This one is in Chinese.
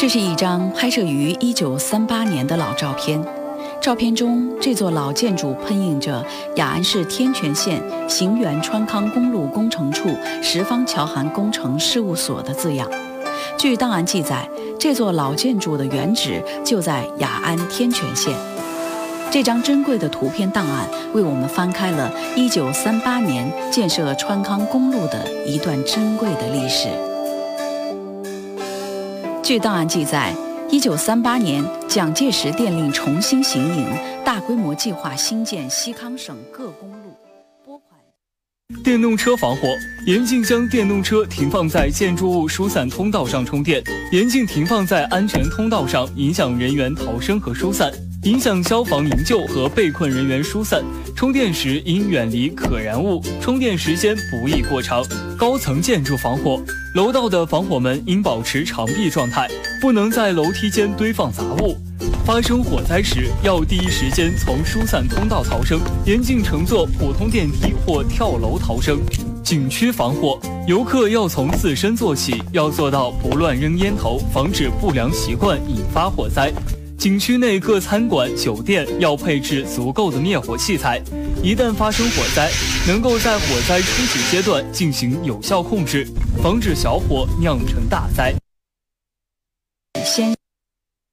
这是一张拍摄于1938年的老照片。照片中，这座老建筑喷印着雅安市天全县行源川康公路工程处十方桥涵工程事务所的字样。据档案记载，这座老建筑的原址就在雅安天全县。这张珍贵的图片档案为我们翻开了1938年建设川康公路的一段珍贵的历史。据档案记载，1938年，蒋介石电令重新行营，大规模计划兴建西康省各公路，拨款。 电动车防火，严禁将电动车停放在建筑物疏散通道上充电，严禁停放在安全通道上，影响人员逃生和疏散，影响消防营救和被困人员疏散。充电时应远离可燃物，充电时间不宜过长。高层建筑防火，楼道的防火门应保持长闭状态，不能在楼梯间堆放杂物。发生火灾时，要第一时间从疏散通道逃生，严禁乘坐普通电梯或跳楼逃生。景区防火，游客要从自身做起，要做到不乱扔烟头，防止不良习惯引发火灾。景区内各餐馆、酒店要配置足够的灭火器材，一旦发生火灾，能够在火灾初始阶段进行有效控制，防止小火酿成大灾。 先